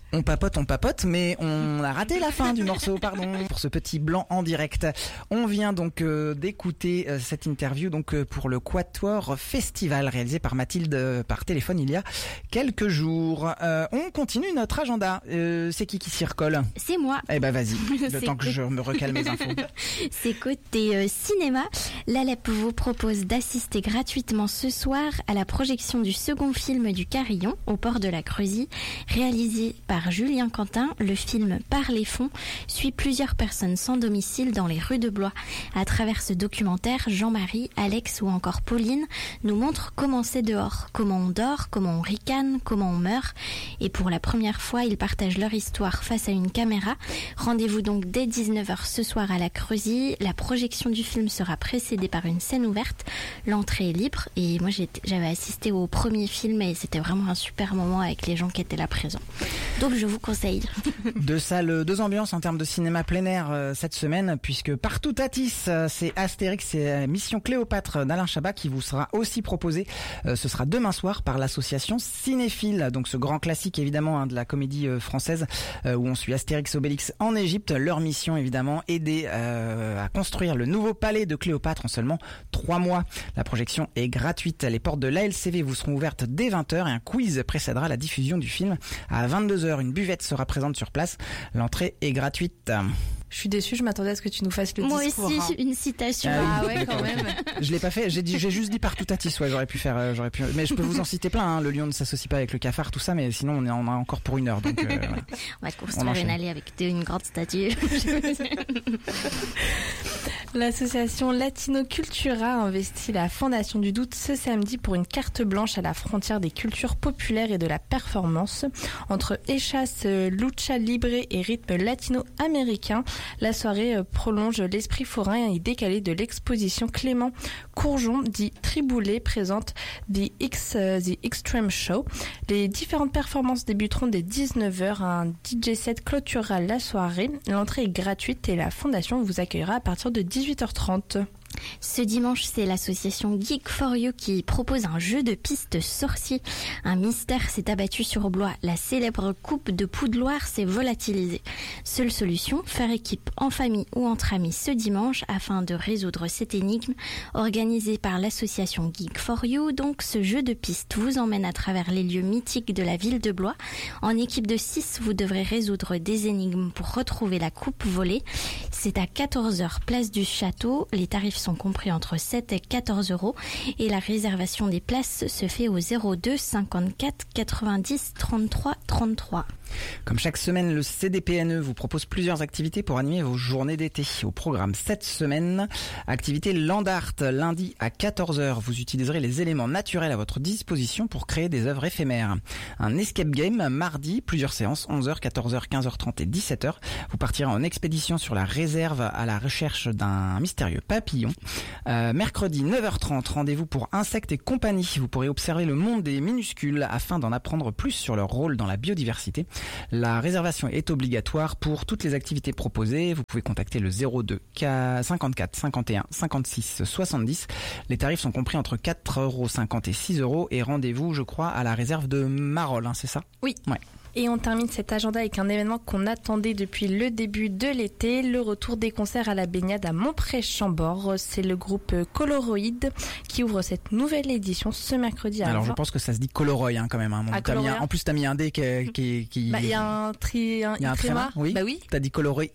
On papote, mais on a raté la fin du morceau, pardon, pour ce petit blanc en direct. On vient donc d'écouter cette interview donc pour le Quatuor Festival réalisé par Mathilde par téléphone il y a quelques jours. On continue notre agenda. C'est qui s'y recolle ? C'est moi. Eh ben vas-y, le temps que je me recale mes infos. C'est côté cinéma. L'ALEP vous propose d'assister gratuitement ce soir à la projection du second film du Carillon au port de la Creusie, réalisé par Julien Quentin. Le film Par les fonds suit plusieurs personnes sans domicile dans les rues de Blois. À travers ce documentaire, Jean-Marie, Alex ou encore Pauline nous montrent comment c'est dehors, comment on dort, comment on ricane, comment on meurt. Et pour la première fois, ils partagent leur histoire face à une caméra. Rendez-vous donc dès 19h ce soir à la Creusie. La projection du film sera précédée par une scène ouverte. L'entrée est libre et moi j'avais assisté au premier film et c'était vraiment un super moment avec les gens qui étaient là présents. Donc je vous conseille. Deux ambiances en termes de cinéma plein air cette semaine, puisque partout à Tis, c'est Astérix et Mission Cléopâtre d'Alain Chabat qui vous sera aussi proposé. Ce sera demain soir par l'association Cinéphile, donc ce grand classique évidemment de la comédie française où on suit Astérix et Obélix en Égypte. Leur mission évidemment, aider à construire le nouveau palais de Cléopâtre en seulement 3 mois. La projection est gratuite. Les portes de l'ALCV vous seront ouvertes dès 20h et un quiz précédera la diffusion du film à 22h. Une buvette sera présente sur place. L'entrée est gratuite. Je suis déçue, je m'attendais à ce que tu nous fasses le discours. Moi aussi, une citation. Ah ouais, quand même. Je l'ai pas fait, j'ai juste dit partout à Tis, ouais, j'aurais pu, mais je peux vous en citer plein, le lion ne s'associe pas avec le cafard, tout ça, mais sinon on en a encore pour 1 heure, donc voilà. On va construire une allée avec une grande statue. L'association Latino Cultura a investi la Fondation du Doute ce samedi pour une carte blanche à la frontière des cultures populaires et de la performance. Entre échasse, lucha libre et rythme latino-américain, la soirée prolonge l'esprit forain et décalé de l'exposition Clément Courjon, dit Triboulet, présente The Extreme Show. Les différentes performances débuteront dès 19h. Un DJ set clôturera la soirée. L'entrée est gratuite et la Fondation vous accueillera à partir de 18h30. Ce dimanche, c'est l'association Geek for You qui propose un jeu de pistes sorcier. Un mystère s'est abattu sur Blois. La célèbre coupe de Poudloire s'est volatilisée. Seule solution, faire équipe en famille ou entre amis ce dimanche afin de résoudre cette énigme. Organisée par l'association Geek for You, donc ce jeu de pistes vous emmène à travers les lieux mythiques de la ville de Blois. En équipe de 6, vous devrez résoudre des énigmes pour retrouver la coupe volée. C'est à 14h, place du Château. Les tarifs sont compris entre 7 et 14 € et la réservation des places se fait au 02 54 90 33 33. Comme chaque semaine, le CDPNE vous propose plusieurs activités pour animer vos journées d'été. Au programme cette semaine, activité Land Art, lundi à 14h. Vous utiliserez les éléments naturels à votre disposition pour créer des œuvres éphémères. Un escape game, mardi, plusieurs séances, 11h, 14h, 15h30 et 17h. Vous partirez en expédition sur la réserve à la recherche d'un mystérieux papillon. Mercredi, 9h30, rendez-vous pour Insectes et compagnie. Vous pourrez observer le monde des minuscules afin d'en apprendre plus sur leur rôle dans la biodiversité. La réservation est obligatoire pour toutes les activités proposées. Vous pouvez contacter le 02 54 51 56 70. Les tarifs sont compris entre 4,50 € et 6 € et rendez-vous, je crois, à la réserve de Marolles, c'est ça ? Oui. Ouais. Et on termine cet agenda avec un événement qu'on attendait depuis le début de l'été, le retour des concerts à la baignade à Montpré-Chambord. C'est le groupe Coloroid qui ouvre cette nouvelle édition ce mercredi à 20h. Alors je pense que ça se dit Coloroy quand même. En plus t'as mis un D qui... Il y a un tréma. Oui. Bah oui. T'as dit Coloroid.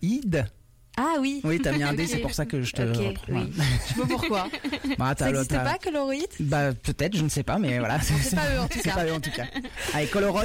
Ah oui. Oui, t'as mis un D, c'est pour ça que je te reprends. Oui. Je sais pas pourquoi. Ça n'existe pas, Coloroid ? Bah, peut-être, je ne sais pas, mais voilà. C'est pas eux, en tout cas. C'est pas eux, en tout cas. Allez, Coloroy.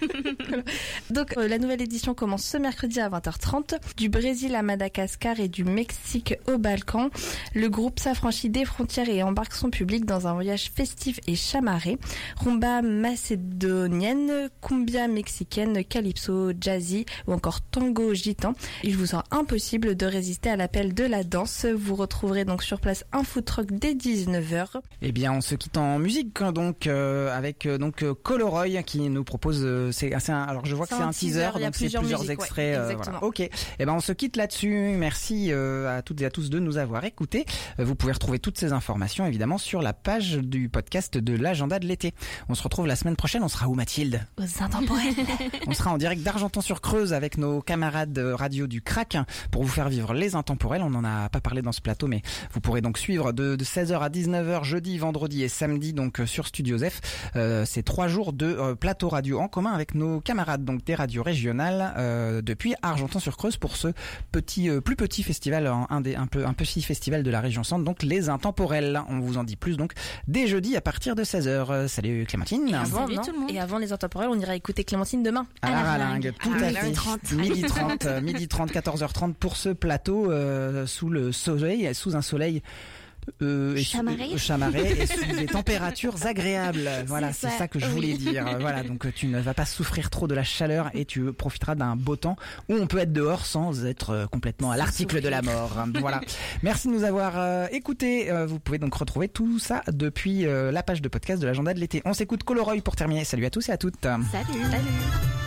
Donc, la nouvelle édition commence ce mercredi à 20h30. Du Brésil à Madagascar et du Mexique au Balkan. Le groupe s'affranchit des frontières et embarque son public dans un voyage festif et chamarré. Rumba macédonienne, cumbia mexicaine, calypso, jazzy ou encore tango gitan. Il vous sera impossible impossible de résister à l'appel de la danse. Vous retrouverez donc sur place un food truck dès 19h. Eh bien, on se quitte en musique donc avec Coloroy qui nous propose. Alors je vois que c'est un teaser, donc c'est plusieurs extraits. Voilà. Ok. Eh ben, on se quitte là-dessus. Merci à toutes et à tous de nous avoir écoutés. Vous pouvez retrouver toutes ces informations évidemment sur la page du podcast de l'agenda de l'été. On se retrouve la semaine prochaine. On sera où, Mathilde? Aux Intemporels. On sera en direct d'Argenton-sur-Creuse avec nos camarades radio du Crac pour vous faire vivre les Intemporels. On n'en a pas parlé dans ce plateau, mais vous pourrez donc suivre de 16h à 19h jeudi, vendredi et samedi donc sur Studio Zef. C'est 3 jours de plateau radio en commun avec nos camarades donc des radios régionales depuis Argenton-sur-Creuse pour ce plus petit festival, un petit festival de la région centre, donc les Intemporels. On vous en dit plus donc dès jeudi à partir de 16h. Salut Clémentine. Et avant les Intemporels, on ira écouter Clémentine demain. À la Ralingue, tout à fait. Midi 30, 14h30 pour ce plateau sous un soleil chamarré et sous des températures agréables. Voilà, c'est ça que je voulais dire. Voilà, donc tu ne vas pas souffrir trop de la chaleur et tu profiteras d'un beau temps où on peut être dehors sans être complètement à l'article de la mort. Voilà. Merci de nous avoir écoutés. Vous pouvez donc retrouver tout ça depuis la page de podcast de l'agenda de l'été. On s'écoute Coloroy pour terminer. Salut à tous et à toutes. Salut.